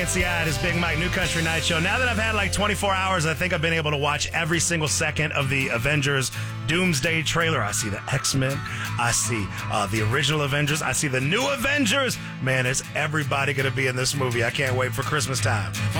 Yeah, it is Big Mike, New Country Night Show. Now that I've had like 24 hours, I think I've been able to watch every single second of the Avengers Doomsday trailer. I see the X-Men. I see the original Avengers. I see the new Avengers. Man, is everybody going to be in this movie? I can't wait for Christmas time.